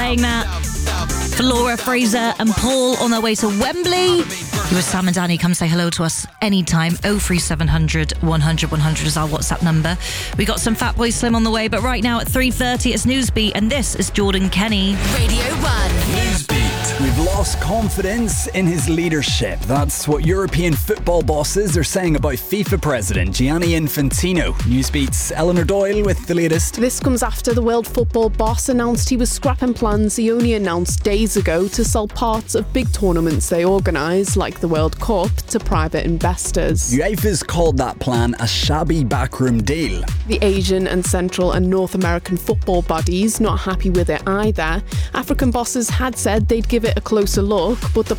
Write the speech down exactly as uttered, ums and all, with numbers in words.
playing that for Laura, Fraser and Paul on their way to Wembley. You with Sam and Danny, come say hello to us anytime. oh three seven hundred, one hundred, one hundred is our WhatsApp number. We got some Fatboy Slim on the way, but right now at three thirty it's Newsbeat, and this is Jordan Kenny. Radio one. Newsbeat. We've lost confidence in his leadership. That's what European football bosses are saying about FIFA president Gianni Infantino. Newsbeat's Eleanor Doyle with the latest. This comes after the world football boss announced he was scrapping plans he only announced days ago to sell parts of big tournaments they organise, like the World Cup, to private investors. UEFA's called that plan a shabby backroom deal. The Asian and Central and North American football bodies not happy with it either. African bosses had said they'd give it a closer look, but the